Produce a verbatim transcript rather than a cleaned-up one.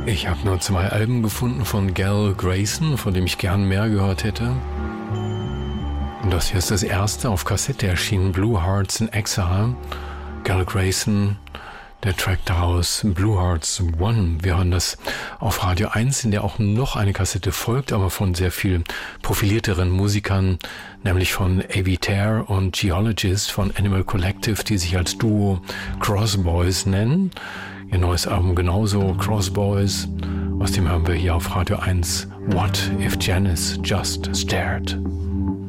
Ich habe nur zwei Alben gefunden von Gal Grayson, von dem ich gern mehr gehört hätte. Und das hier ist das erste auf Kassette erschienen, Blue Hearts in Exile. Gal Grayson, der Track daraus, Blue Hearts One. Wir hören das auf Radio eins, in der auch noch eine Kassette folgt, aber von sehr viel profilierteren Musikern, nämlich von Avi Tare und Geologist von Animal Collective, die sich als Duo Crossboys nennen. Ihr neues Album genauso, Crossboys. Aus dem hören wir hier auf Radio eins, What If Janice Just Stared.